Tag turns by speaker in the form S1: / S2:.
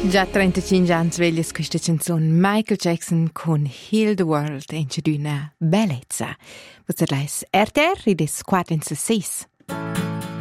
S1: Già 35 anni sveglias questa canzone Michael Jackson con Heal the World in d'una bellezza. Vostra leis RTR ed es 4 in 6.